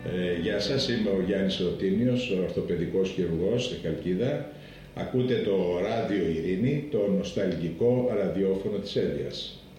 Γεια σας, είμαι ο Γιάννης Ρωτίνιος, ορθοπαιδικός χειρουργός στη Χαλκίδα. Ακούτε το Ράδιο Ειρήνη, το νοσταλγικό ραδιόφωνο της Εύβοιας.